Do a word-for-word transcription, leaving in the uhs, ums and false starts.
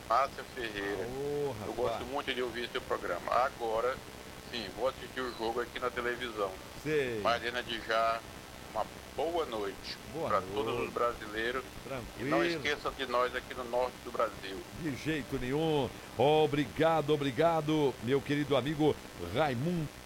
Márcia Ferreira. Ô, Eu rapaz. gosto muito de ouvir seu programa. Agora, sim, vou assistir o jogo aqui na televisão. Sei. Marina de Já, uma boa noite Boa para todos noite. os brasileiros. E não Tranquilo. esqueçam de nós aqui no norte do Brasil. De jeito nenhum. Obrigado, obrigado, meu querido amigo Raimundo